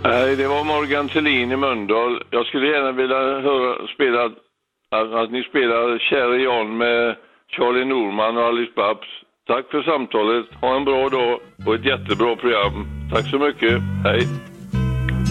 Nej, det var Morgan Thelin i Mölndal. Jag skulle gärna vilja höra att ni spelar Cherry On med Charlie Norman och Alice Babs. Tack för samtalet. Ha en bra dag och ett jättebra program. Tack så mycket. Hej.